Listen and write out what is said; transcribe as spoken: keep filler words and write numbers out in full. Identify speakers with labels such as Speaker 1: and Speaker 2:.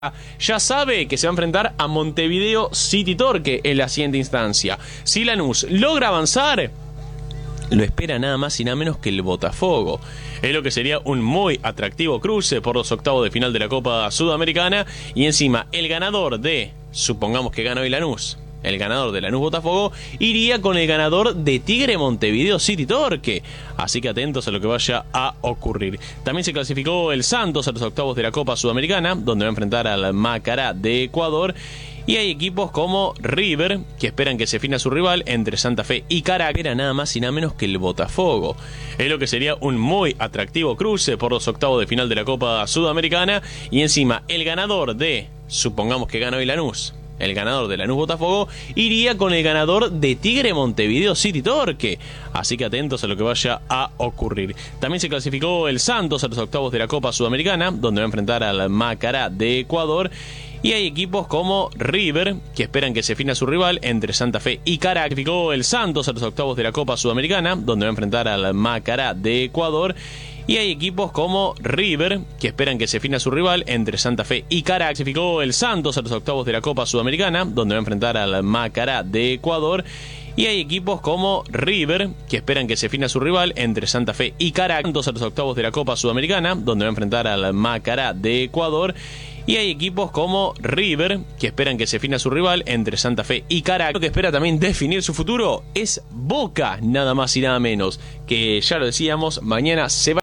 Speaker 1: ya sabe que se va a enfrentar a Montevideo City Torque en la siguiente instancia. Si Lanús logra avanzar, lo espera nada más y nada menos que el Botafogo. Es lo que sería un muy atractivo cruce por los octavos de final de la Copa Sudamericana. Y encima, el ganador de, supongamos que gana hoy Lanús, el ganador de Lanús Botafogo iría con el ganador de Tigre Montevideo City Torque. Así que atentos a lo que vaya a ocurrir. También se clasificó el Santos a los octavos de la Copa Sudamericana, donde va a enfrentar al Macará de Ecuador. Y hay equipos como River, que esperan que se defina su rival entre Santa Fe y Caracas. Era nada más y nada menos que el Botafogo. Es lo que sería un muy atractivo cruce por los octavos de final de la Copa Sudamericana. Y encima, el ganador de, supongamos que gana hoy Lanús, el ganador de Lanús Botafogo iría con el ganador de Tigre Montevideo City Torque. Así que atentos a lo que vaya a ocurrir. También se clasificó el Santos a los octavos de la Copa Sudamericana, donde va a enfrentar al Macará de Ecuador. Y hay equipos como River, que esperan que se defina su rival entre Santa Fe y Caracas. Clasificó el Santos a los octavos de la Copa Sudamericana, donde va a enfrentar al Macará de Ecuador. Y hay equipos como River, que esperan que se defina su rival entre Santa Fe y Caracas. Clasificó el Santos a los octavos de la Copa Sudamericana, donde va a enfrentar al Macará de Ecuador. Y hay equipos como River, que esperan que se defina su rival entre Santa Fe y Caracas. Santos a los octavos de la Copa Sudamericana, donde va a enfrentar al Macará de Ecuador. Y hay equipos como River, que esperan que se defina su rival entre Santa Fe y Caracas. Lo que espera también definir su futuro es Boca, nada más y nada menos. Que ya lo decíamos, mañana se va